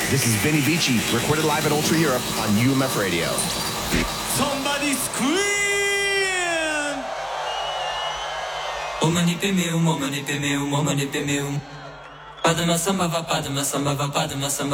This is Vinny Vici, recorded live at Ultra Europe on UMF Radio. Somebody scream! Omani pe meu, omani pe meu, omani pe meu. Padma samba va, padma samba va, padma samba.